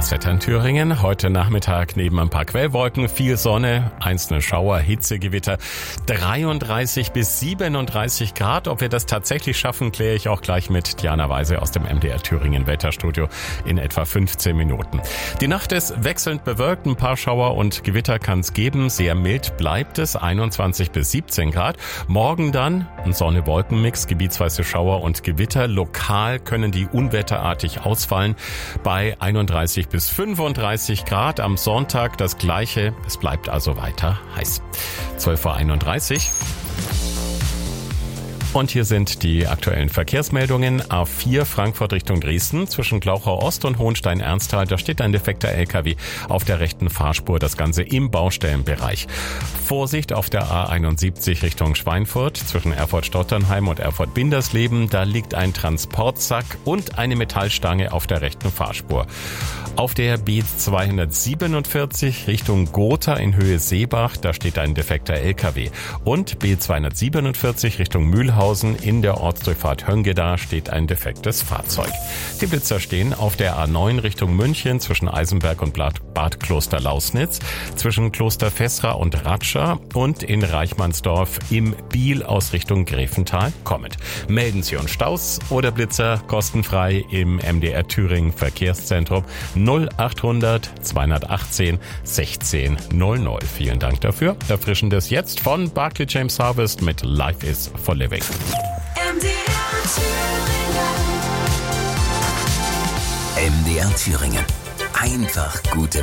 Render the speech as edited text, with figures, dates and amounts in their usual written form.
Das Wetter in Thüringen. Heute Nachmittag neben ein paar Quellwolken viel Sonne, einzelne Schauer, Hitzegewitter. 33 bis 37 Grad. Ob wir das tatsächlich schaffen, kläre ich auch gleich mit Diana Weise aus dem MDR Thüringen Wetterstudio in etwa 15 Minuten. Die Nacht ist wechselnd bewölkt. Ein paar Schauer und Gewitter kann es geben. Sehr mild bleibt es. 21 bis 17 Grad. Morgen dann ein Sonne-Wolken-Mix, gebietsweise Schauer und Gewitter. Lokal können die unwetterartig ausfallen bei 31 bis 35 Grad. Am Sonntag das Gleiche. Es bleibt also weiter heiß. 12:31 Uhr. Und hier sind die aktuellen Verkehrsmeldungen. A4 Frankfurt Richtung Dresden zwischen Glauchau Ost und Hohenstein-Ernsthal. Da steht ein defekter LKW auf der rechten Fahrspur. Das Ganze im Baustellenbereich. Vorsicht auf der A71 Richtung Schweinfurt zwischen Erfurt-Stotternheim und Erfurt-Bindersleben. Da liegt ein Transportsack und eine Metallstange auf der rechten Fahrspur. Auf der B247 Richtung Gotha in Höhe Seebach. Da steht ein defekter LKW. Und B247 Richtung Mühlhausen in der Ortsdurchfahrt Höngeda steht ein defektes Fahrzeug. Die Blitzer stehen auf der A9 Richtung München zwischen Eisenberg und Bad Kloster-Lausnitz, zwischen Kloster Fessra und Ratscha und in Reichmannsdorf im Biel aus Richtung Gräfental kommend. Melden Sie uns Staus oder Blitzer kostenfrei im MDR Thüringen Verkehrszentrum 0800 218 16 00. Vielen Dank dafür. Erfrischendes jetzt von Barclay James Harvest mit Life is for Living. MDR Thüringen. Einfach gute